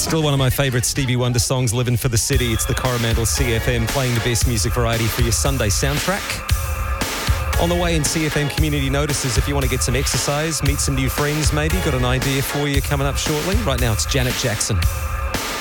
Still one of my favourite Stevie Wonder songs, Living for the City. It's the Coromandel CFM playing the best music variety for your Sunday soundtrack. On the way in CFM Community Notices, if you want to get some exercise, meet some new friends maybe, got an idea for you coming up shortly. Right now it's Janet Jackson.